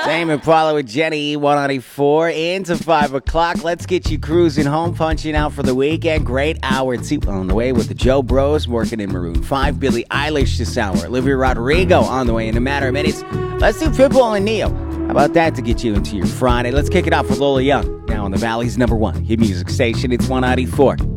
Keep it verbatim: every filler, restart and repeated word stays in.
Tame Impala with Jenny, one ninety-four into five o'clock. Let's get you cruising home, punching out for the weekend. Great hour two on the way with the Joe Bros working in Maroon five. Billie Eilish this hour. Olivia Rodrigo on the way in a matter of minutes. Let's do Pitbull and Neo. How about that to get you into your Friday? Let's kick it off with Lola Young. Now on the Valley's number one hit music station. It's one ninety-four